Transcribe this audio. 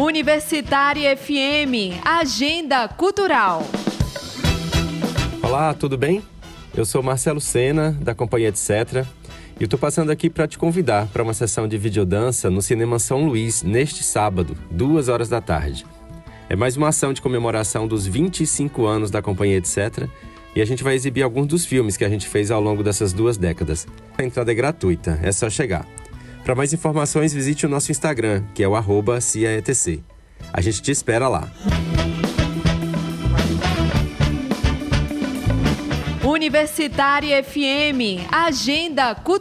Universitária FM, Agenda Cultural. Olá, tudo bem? Eu sou Marcelo Sena, da Companhia Etc. E eu tô passando aqui para te convidar para uma sessão de videodança no Cinema São Luís, neste sábado, 2h da tarde. É mais uma ação de comemoração dos 25 anos da Companhia Etc. E a gente vai exibir alguns dos filmes que a gente fez ao longo dessas 2 décadas. A entrada é gratuita, é só chegar. Para mais informações, visite o nosso Instagram, que é o @ciaetc. A gente te espera lá. Universitária FM, Agenda Cultural.